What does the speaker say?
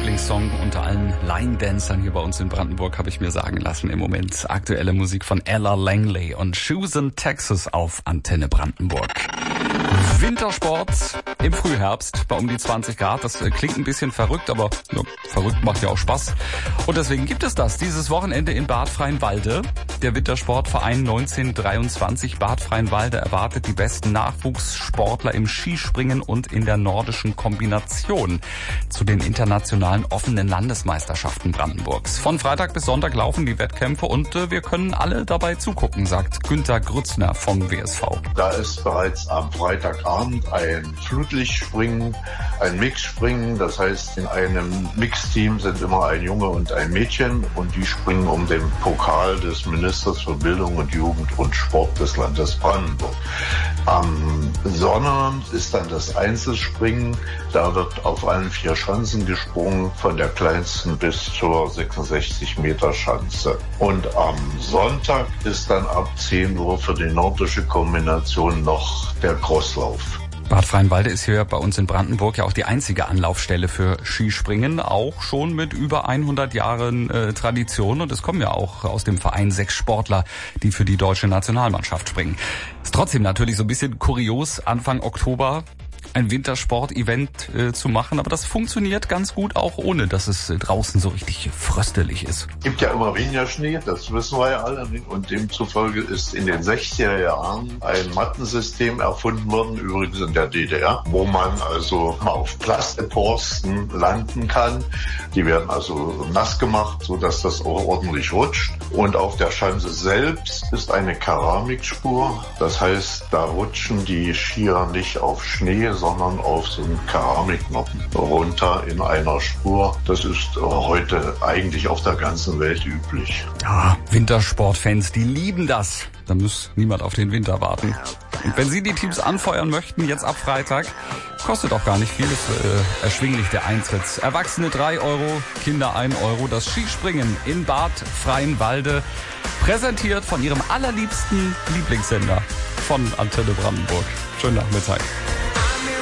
Lieblingssong unter allen Line-Dancern hier bei uns in Brandenburg, habe ich mir sagen lassen im Moment. Aktuelle Musik von Ella Langley und Shoes in Texas auf Antenne Brandenburg. Wintersport im Frühherbst bei um die 20 Grad. Das klingt ein bisschen verrückt, aber ja, verrückt macht ja auch Spaß. Und deswegen gibt es das dieses Wochenende in Bad Freienwalde. Der Wintersportverein 1923 Bad Freienwalde erwartet die besten Nachwuchssportler im Skispringen und in der nordischen Kombination zu den internationalen offenen Landesmeisterschaften Brandenburgs. Von Freitag bis Sonntag laufen die Wettkämpfe und wir können alle dabei zugucken, sagt Günter Grützner vom WSV. Da ist bereits am Freitagabend ein Flutlichtspringen, ein Mixspringen. Das heißt, in einem Mixteam sind immer ein Junge und ein Mädchen und die springen um den Pokal des Ministers für Bildung und Jugend und Sport des Landes Brandenburg. Am Sonnabend ist dann das Einzelspringen. Da wird auf allen 4 Schanzen gesprungen, von der kleinsten bis zur 66 Meter Schanze. Und am Sonntag ist dann ab 10 Uhr für die nordische Kombination noch der Crosslauf. Bad Freienwalde ist hier bei uns in Brandenburg ja auch die einzige Anlaufstelle für Skispringen, auch schon mit über 100 Jahren Tradition. Und es kommen ja auch aus dem Verein 6 Sportler, die für die deutsche Nationalmannschaft springen. Ist trotzdem natürlich so ein bisschen kurios, Anfang Oktober ein Wintersport-Event zu machen, aber das funktioniert ganz gut, auch ohne, dass es draußen so richtig fröstelig ist. Es gibt ja immer weniger Schnee, das wissen wir ja alle, und demzufolge ist in den 60er Jahren ein Mattensystem erfunden worden, übrigens in der DDR, wo man also auf Plastikborsten landen kann. Die werden also nass gemacht, sodass das auch ordentlich rutscht. Und auf der Schanze selbst ist eine Keramikspur, das heißt, da rutschen die Skier nicht auf Schnee, sondern auf so einen Keramiknoppen runter in einer Spur. Das ist heute eigentlich auf der ganzen Welt üblich. Ja, Wintersportfans, die lieben das. Da muss niemand auf den Winter warten. Und wenn Sie die Teams anfeuern möchten, jetzt ab Freitag, kostet auch gar nicht viel, ist erschwinglich der Eintritt. Erwachsene 3 Euro, Kinder 1 Euro. Das Skispringen in Bad Freienwalde, präsentiert von Ihrem allerliebsten Lieblingssender von Antenne Brandenburg. Schönen Nachmittag.